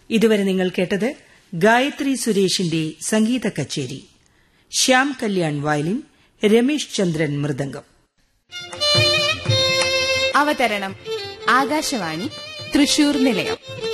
ഇതുവരെ നിങ്ങൾ കേട്ടത് ഗായത്രി സുരേഷിന്റെ സംഗീത കച്ചേരി. ശ്യാം കല്യാൺ വയലിൻ, രമേശ് ചന്ദ്രൻ മൃദംഗം. അവതരണം ആകാശവാണി തൃശൂർ നിലയം.